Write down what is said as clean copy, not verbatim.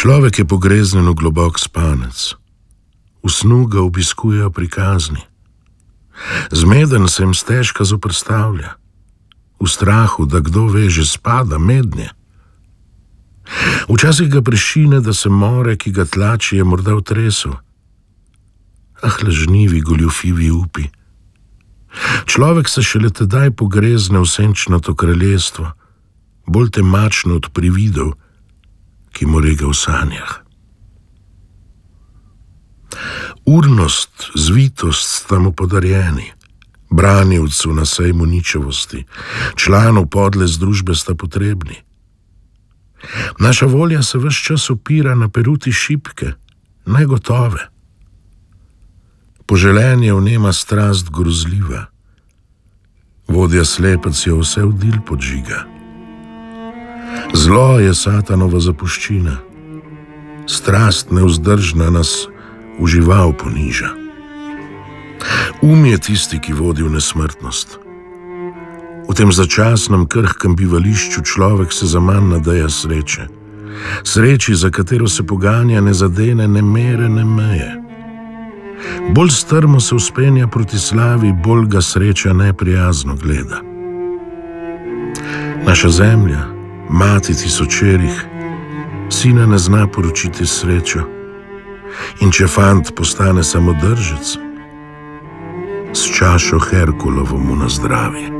Človek je pogreznjen v globok spanec. V snu ga obiskujejo prikazni. Zmeden se jim stežka zoprstavlja. V strahu, da kdo ve, že spada mednje. Včasih ga prešine, da se more, ki ga tlači, je morda otresel. Ah, lažnivi, goljufivi upi. Človek se šele tedaj pogrezne v senčnato kraljestvo, bolj temačno od prividov, ki mu rega v sanjah. Urnost, zvitost sta mu podarjeni, branilcu na sejmu ničevosti, članov podle združbe sta potrebni. Naša volja se ves čas opira na peruti šipke, negotove. Poželenje vnema strast grozljiva. Vodja slepec jo vse v dil podžiga. Zlo je satanova zapuščina. Strast nevzdržna nas v žival poniža. Je tisti, ki vodi v nesmrtnost. V tem začasnem krhkem bivališču človek se zaman nadeja sreče. Sreči, za katero se poganja ne zadene ne mere, ne meje. Bolj strmo se vzpenja proti slavi, bolj ga sreča neprijazno gleda. Naša zemlja, mati tisočerih, sina ne zna poročiti srečo. In če fant postane samodržec, s čašo Herkulovo mu na zdravje.